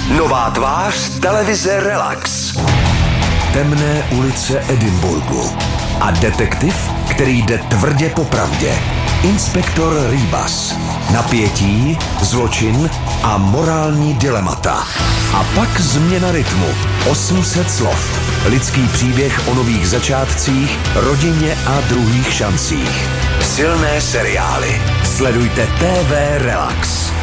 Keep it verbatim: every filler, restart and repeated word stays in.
Nová tvář televize Relax. Temné ulice Edinburghu. A detektiv, který jde tvrdě po pravdě. Inspektor Rebus. Napětí, zločin a morální dilemata. A pak změna rytmu. osm set slov. Lidský příběh o nových začátcích, rodině a druhých šancích. Silné seriály. Sledujte T V Relax.